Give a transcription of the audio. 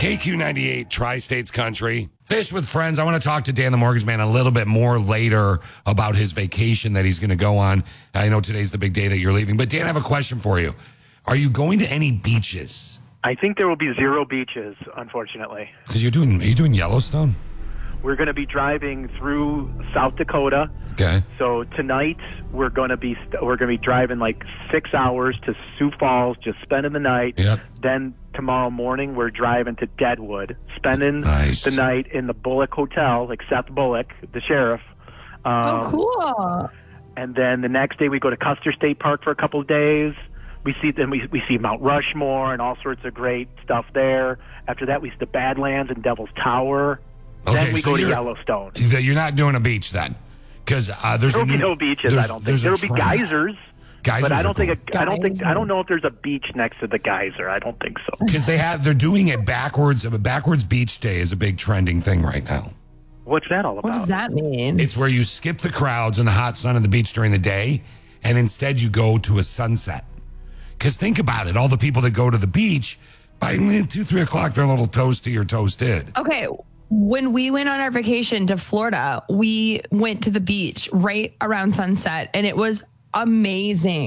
KQ98, Tri-States Country. Fish with Friends. I want to talk to Dan the Mortgage Man a little bit more later about his vacation that he's going to go on. I know today's the big day that you're leaving. But Dan, I have a question for you. Are you going to any beaches? I think there will be 0 beaches, unfortunately. Because are you doing Yellowstone? We're going to be driving through South Dakota. Okay. So tonight we're going to be driving like 6 hours to Sioux Falls, just spending the night. Yep. Then tomorrow morning we're driving to Deadwood, spending the night in the Bullock Hotel, like Seth Bullock, the sheriff. Cool. And then the next day we go to Custer State Park for a couple of days. We see Mount Rushmore and all sorts of great stuff there. After that, we see the Badlands and Devil's Tower. Okay, then we go to Yellowstone. You're not doing a beach then, because there'll be no beaches. I don't think there'll be geysers. Geysers, but I don't think I don't know if there's a beach next to the geyser. I don't think so. Because they're doing it backwards. A backwards beach day is a big trending thing right now. What's that all about? What does that mean? It's where you skip the crowds and the hot sun of the beach during the day, and instead you go to a sunset. Because think about it, all the people that go to the beach, by 2, 3 o'clock, they're a little toasty or toasted. Okay, when we went on our vacation to Florida, we went to the beach right around sunset, and it was amazing.